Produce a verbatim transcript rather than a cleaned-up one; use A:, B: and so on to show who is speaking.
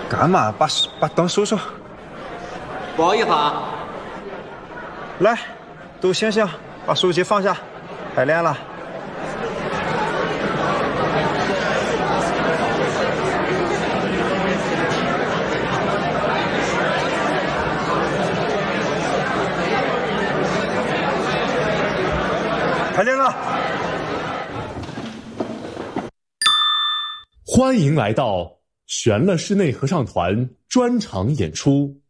A: 干嘛？把把灯收收。
B: 不好意思啊。
A: 来，都醒醒，把手机放下，排练了。排练了。
C: 欢迎来到玄乐室内合唱团专场演出。